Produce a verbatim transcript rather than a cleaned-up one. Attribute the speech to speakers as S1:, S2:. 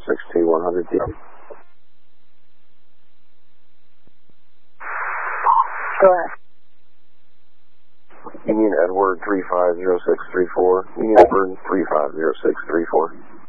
S1: six two one hundred T.
S2: Go ahead.
S1: Union Edward three five zero six three four. Union Edward three five zero six three four.